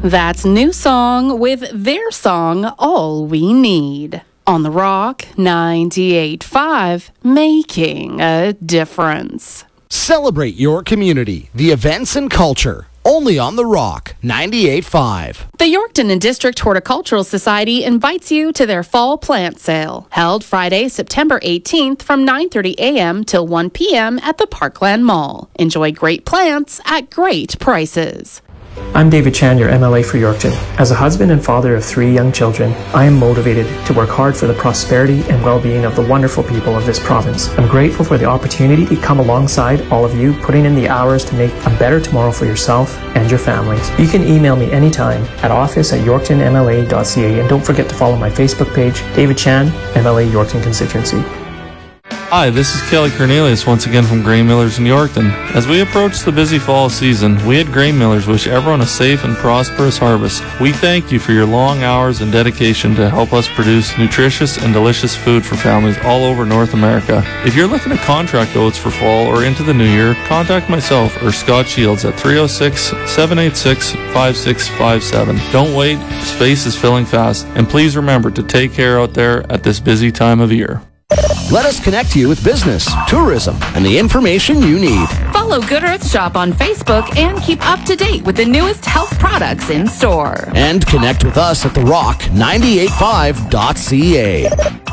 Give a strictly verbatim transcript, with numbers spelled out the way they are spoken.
That's New Song with their song, All We Need. On The Rock, ninety-eight point five, making a difference. Celebrate your community, the events and culture. Only on The Rock, ninety-eight point five. The Yorkton and District Horticultural Society invites you to their fall plant sale, held Friday, September eighteenth from nine thirty a.m. till one p.m. at the Parkland Mall. Enjoy great plants at great prices. I'm David Chan, your M L A for Yorkton. As a husband and father of three young children, I am motivated to work hard for the prosperity and well-being of the wonderful people of this province. I'm grateful for the opportunity to come alongside all of you, putting in the hours to make a better tomorrow for yourself and your families. You can email me anytime at office at yorkton m l a dot c a, and don't forget to follow my Facebook page, David Chan, M L A Yorkton Constituency. Hi, this is Kelly Cornelius once again from Grain Millers in Yorkton. As we approach the busy fall season, we at Grain Millers wish everyone a safe and prosperous harvest. We thank you for your long hours and dedication to help us produce nutritious and delicious food for families all over North America. If you're looking to contract oats for fall or into the new year, contact myself or Scott Shields at three oh six, seven eight six, five six five seven. Don't wait, space is filling fast, and please remember to take care out there at this busy time of year. Let us connect you with business, tourism, and the information you need. Follow Good Earth Shop on Facebook and keep up to date with the newest health products in store. And connect with us at the rock ninety-eight point five dot c a.